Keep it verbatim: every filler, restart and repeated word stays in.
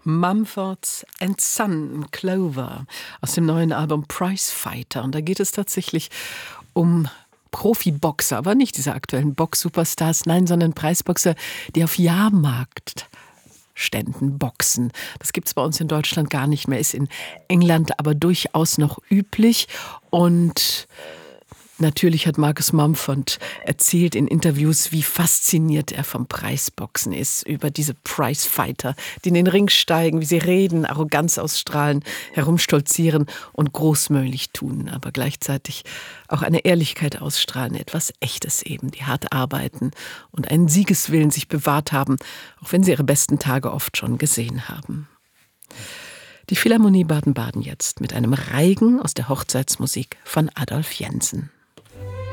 Mumford and Son, Clover, aus dem neuen Album Prize Fighter. Und da geht es tatsächlich um Profiboxer, aber nicht diese aktuellen Box-Superstars, nein, sondern Preisboxer, die auf Jahrmarktständen boxen. Das gibt es bei uns in Deutschland gar nicht mehr, ist in England aber durchaus noch üblich. Und natürlich hat Marcus Mumford erzählt in Interviews, wie fasziniert er vom Preisboxen ist, über diese Prizefighter, die in den Ring steigen, wie sie reden, Arroganz ausstrahlen, herumstolzieren und großmäulig tun, aber gleichzeitig auch eine Ehrlichkeit ausstrahlen, etwas Echtes eben, die hart arbeiten und einen Siegeswillen sich bewahrt haben, auch wenn sie ihre besten Tage oft schon gesehen haben. Die Philharmonie Baden-Baden jetzt mit einem Reigen aus der Hochzeitsmusik von Adolf Jensen.